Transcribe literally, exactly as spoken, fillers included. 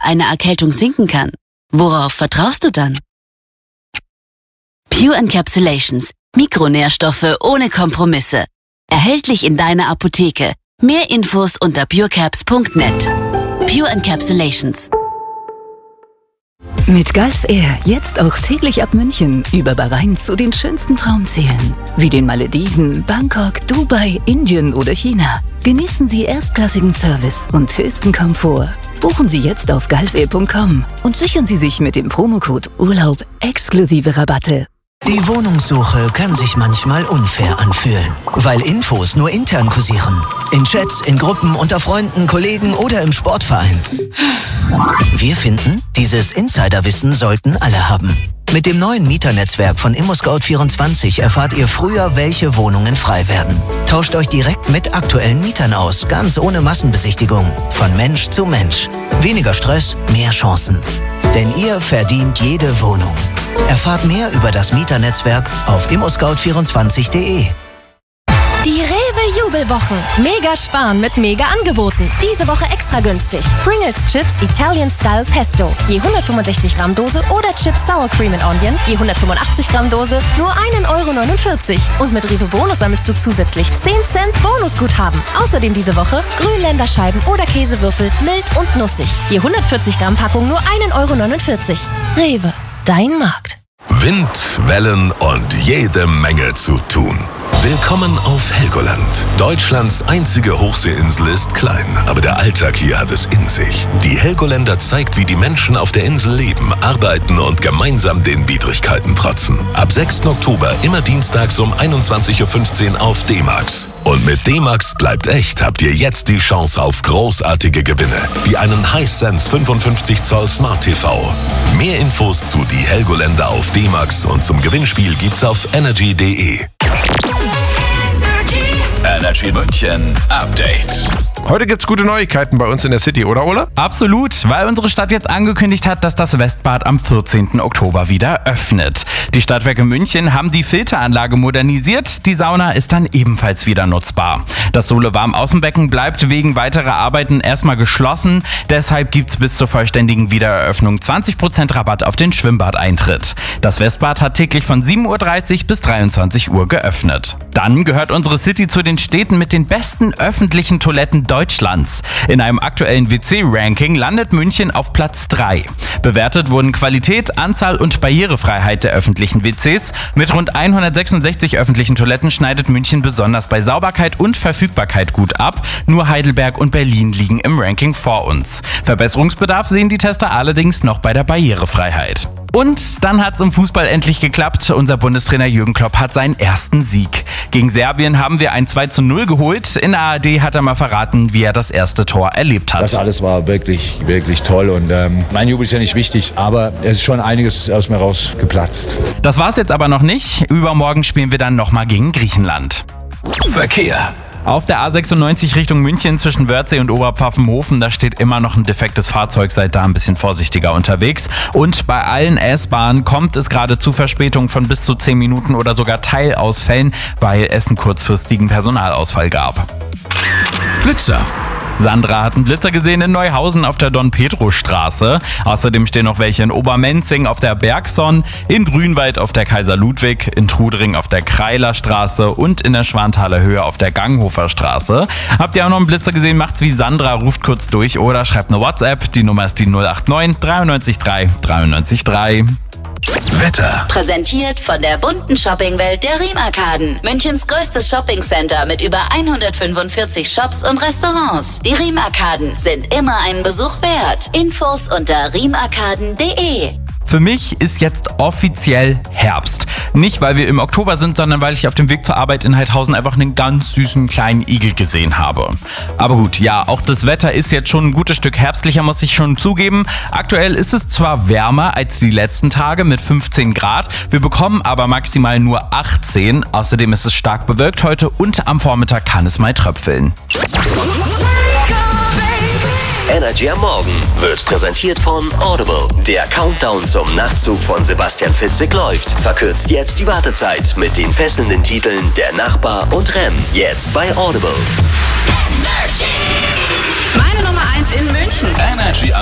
eine Erkältung sinken kann. Worauf vertraust du dann? Pure Encapsulations. Mikronährstoffe ohne Kompromisse. Erhältlich in deiner Apotheke. Mehr Infos unter purecaps punkt net. Pure Encapsulations. Mit Gulf Air jetzt auch täglich ab München über Bahrain zu den schönsten Traumzielen, wie den Malediven, Bangkok, Dubai, Indien oder China. Genießen Sie erstklassigen Service und höchsten Komfort. Buchen Sie jetzt auf gulf air punkt com und sichern Sie sich mit dem Promocode Urlaub exklusive Rabatte. Die Wohnungssuche kann sich manchmal unfair anfühlen, weil Infos nur intern kursieren. In Chats, in Gruppen, unter Freunden, Kollegen oder im Sportverein. Wir finden, dieses Insiderwissen sollten alle haben. Mit dem neuen Mieternetzwerk von ImmoScout vierundzwanzig erfahrt ihr früher, welche Wohnungen frei werden. Tauscht euch direkt mit aktuellen Mietern aus, ganz ohne Massenbesichtigung. Von Mensch zu Mensch. Weniger Stress, mehr Chancen. Denn ihr verdient jede Wohnung. Erfahrt mehr über das Mieternetzwerk auf immo scout vierundzwanzig punkt de. Die Rewe-Jubelwochen. Mega sparen mit Mega-Angeboten. Diese Woche extra günstig. Pringles Chips Italian Style Pesto. Je hundertfünfundsechzig Gramm Dose oder Chips Sour Cream and Onion. Je hundertfünfundachtzig Gramm Dose. Nur ein Euro neunundvierzig. Und mit Rewe Bonus sammelst du zusätzlich zehn Cent Bonusguthaben. Außerdem diese Woche Grünländerscheiben oder Käsewürfel mild und nussig. Je hundertvierzig Gramm Packung nur ein Euro neunundvierzig. Rewe. Dein Markt. Wind, Wellen und jede Menge zu tun. Willkommen auf Helgoland. Deutschlands einzige Hochseeinsel ist klein, aber der Alltag hier hat es in sich. Die Helgoländer zeigt, wie die Menschen auf der Insel leben, arbeiten und gemeinsam den Widrigkeiten trotzen. Ab sechsten Oktober immer dienstags um einundzwanzig Uhr fünfzehn auf D-Max. Und mit D-Max bleibt echt habt ihr jetzt die Chance auf großartige Gewinne, wie einen Hisense fünfundfünfzig Zoll Smart T V. Mehr Infos zu die Helgoländer auf D-Max und zum Gewinnspiel gibt's auf energy punkt de. Energy München Update. Heute gibt's gute Neuigkeiten bei uns in der City, oder Ola? Absolut, weil unsere Stadt jetzt angekündigt hat, dass das Westbad am vierzehnten Oktober wieder öffnet. Die Stadtwerke München haben die Filteranlage modernisiert, die Sauna ist dann ebenfalls wieder nutzbar. Das Sohle-Warm-Außenbecken bleibt wegen weiterer Arbeiten erstmal geschlossen, deshalb gibt's bis zur vollständigen Wiedereröffnung zwanzig Prozent Rabatt auf den Schwimmbadeintritt. Das Westbad hat täglich von sieben Uhr dreißig bis dreiundzwanzig Uhr geöffnet. Dann gehört unsere City zu den Städten mit den besten öffentlichen Toiletten Deutschlands. In einem aktuellen W C-Ranking landet München auf Platz drei. Bewertet wurden Qualität, Anzahl und Barrierefreiheit der öffentlichen W Cs. Mit rund hundertsechsundsechzig öffentlichen Toiletten schneidet München besonders bei Sauberkeit und Verfügbarkeit gut ab. Nur Heidelberg und Berlin liegen im Ranking vor uns. Verbesserungsbedarf sehen die Tester allerdings noch bei der Barrierefreiheit. Und dann hat's im Fußball endlich geklappt. Unser Bundestrainer Jürgen Klopp hat seinen ersten Sieg. Gegen Serbien haben wir ein zwei zu null geholt. In der A R D hat er mal verraten, wie er das erste Tor erlebt hat. Das alles war wirklich, wirklich toll und ähm, mein Jubel ist ja nicht wichtig, aber es ist schon einiges aus mir rausgeplatzt. Das war's jetzt aber noch nicht. Übermorgen spielen wir dann nochmal gegen Griechenland. Verkehr. Auf der A sechsundneunzig Richtung München zwischen Wörthsee und Oberpfaffenhofen, da steht immer noch ein defektes Fahrzeug, seid da ein bisschen vorsichtiger unterwegs. Und bei allen S-Bahnen kommt es gerade zu Verspätungen von bis zu zehn Minuten oder sogar Teilausfällen, weil es einen kurzfristigen Personalausfall gab. Blitzer. Sandra hat einen Blitzer gesehen in Neuhausen auf der Don-Petro-Straße. Außerdem stehen noch welche in Obermenzing auf der Bergson, in Grünwald auf der Kaiser-Ludwig, in Trudering auf der Kreiler-Straße und in der Schwanthaler Höhe auf der Ganghofer-Straße. Habt ihr auch noch einen Blitzer gesehen? Macht's wie Sandra, ruft kurz durch oder schreibt eine WhatsApp. Die Nummer ist die null acht neun dreiundneunzig drei dreiundneunzig drei. Wetter. Präsentiert von der bunten Shoppingwelt der Riem-Arkaden. Münchens größtes Shoppingcenter mit über hundertfünfundvierzig Shops und Restaurants. Die Riem-Arkaden sind immer einen Besuch wert. Infos unter riem arkaden punkt de. Für mich ist jetzt offiziell Herbst. Nicht, weil wir im Oktober sind, sondern weil ich auf dem Weg zur Arbeit in Heidhausen einfach einen ganz süßen kleinen Igel gesehen habe. Aber gut, ja, auch das Wetter ist jetzt schon ein gutes Stück herbstlicher, muss ich schon zugeben. Aktuell ist es zwar wärmer als die letzten Tage mit fünfzehn Grad, wir bekommen aber maximal nur achtzehn. Außerdem ist es stark bewölkt heute und am Vormittag kann es mal tröpfeln. Energy am Morgen wird präsentiert von Audible. Der Countdown zum Nachtzug von Sebastian Fitzek läuft. Verkürzt jetzt die Wartezeit mit den fesselnden Titeln Der Nachbar und Rem. Jetzt bei Audible. Energy. Meine Nummer eins in München. Energy